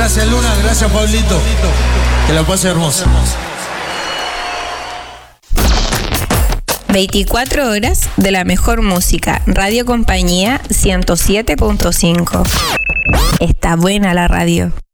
Gracias, Luna. Gracias, Pablito. Que la pase hermosa. 24 horas de la mejor música. Radio Compañía 107.5. Está buena la radio.